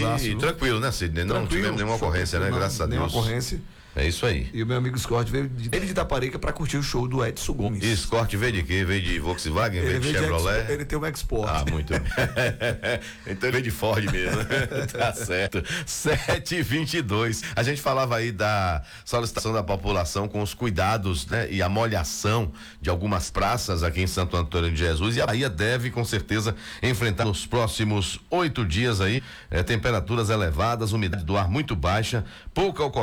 e tranquilo, né, Sidney? Não tivemos nenhuma ocorrência, né? Graças a Deus. Nenhuma ocorrência. É isso aí. E o meu amigo Scott veio de Itaparica pra curtir o show do Edson Gomes. E Scott veio de quê? Veio de Volkswagen? Veio de Chevrolet? Ele tem um Export. Ah, muito bem. Então ele veio de Ford mesmo. Tá certo. 7h22. A gente falava aí da solicitação da população com os cuidados, né? E a molhação de algumas praças aqui em Santo Antônio de Jesus. E a Bahia deve, com certeza, enfrentar nos próximos 8 dias aí, temperaturas elevadas, umidade do ar muito baixa, pouca ocorrência